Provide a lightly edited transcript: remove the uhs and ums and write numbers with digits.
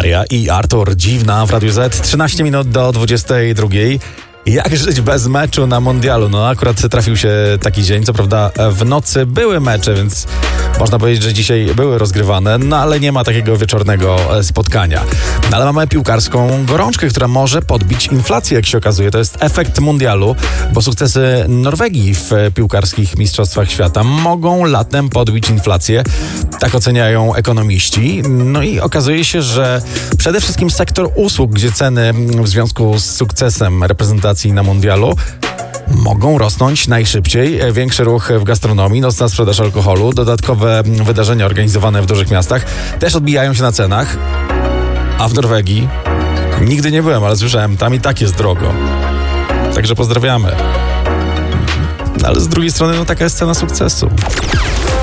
Daria i Artur, Dziwna w Radiu Z, 13 minut do 22. Jak żyć bez meczu na mundialu? No akurat trafił się taki dzień, co prawda w nocy były mecze, więc można powiedzieć, że dzisiaj były rozgrywane, no ale nie ma takiego wieczornego spotkania. No, ale mamy piłkarską gorączkę, która może podbić inflację, jak się okazuje. To jest efekt mundialu, bo sukcesy Norwegii w piłkarskich mistrzostwach świata mogą latem podbić inflację. Tak oceniają ekonomiści. No i okazuje się, że przede wszystkim sektor usług, gdzie ceny w związku z sukcesem reprezentacji na mundialu mogą rosnąć najszybciej. Większy ruch w gastronomii, nocna sprzedaż alkoholu, dodatkowe wydarzenia organizowane w dużych miastach też odbijają się na cenach. A w Norwegii nigdy nie byłem, ale słyszałem, tam i tak jest drogo. Także pozdrawiamy. Ale z drugiej strony, no taka jest cena sukcesu.